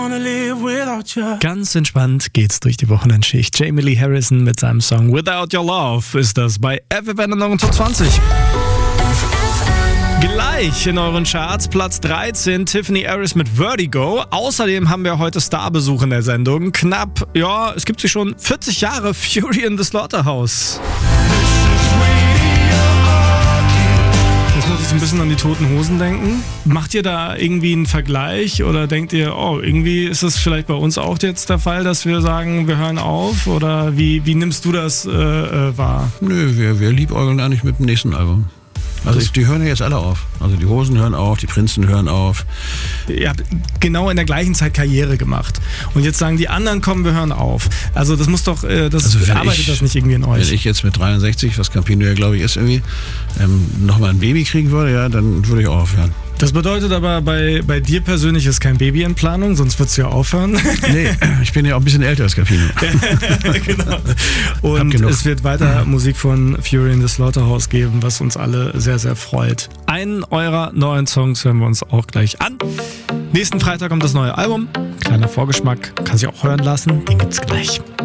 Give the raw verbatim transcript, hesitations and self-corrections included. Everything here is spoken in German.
wanna live without you. Ganz entspannt geht's durch die Wochenendschicht. Jamie Lee Harrison mit seinem Song Without Your Love ist das bei F F N in euren Top zwanzig. Gleich in euren Charts Platz dreizehn, Tiffany Harris mit Vertigo. Außerdem haben wir heute Starbesuch in der Sendung. Knapp, ja, es gibt sie schon vierzig Jahre, Fury in the Slaughterhouse. Jetzt muss ich so ein bisschen an die Toten Hosen denken. Macht ihr da irgendwie einen Vergleich oder denkt ihr, oh, irgendwie ist das vielleicht bei uns auch jetzt der Fall, dass wir sagen, wir hören auf? Oder wie, wie nimmst du das äh, äh, wahr? Nö, wir, wir liebäugeln eigentlich mit dem nächsten Album. Also ich, die hören ja jetzt alle auf. Also die Hosen hören auf, die Prinzen hören auf. Ihr habt genau in der gleichen Zeit Karriere gemacht. Und jetzt sagen die anderen, komm, wir hören auf. Also das muss doch, äh, das also arbeitet ich, das nicht irgendwie in euch. Wenn ich jetzt mit dreiundsechzig, was Campino ja glaube ich ist irgendwie, ähm, nochmal ein Baby kriegen würde, ja, dann würde ich auch aufhören. Das bedeutet aber, bei, bei dir persönlich ist kein Baby in Planung, sonst würdest du ja aufhören. Nee, ich bin ja auch ein bisschen älter als Campino. Genau. Und es wird weiter Musik von Fury in the Slaughterhouse geben, was uns alle sehr, sehr freut. Einen eurer neuen Songs hören wir uns auch gleich an. Nächsten Freitag kommt das neue Album. Kleiner Vorgeschmack, kann sich auch hören lassen. Den gibt's gleich.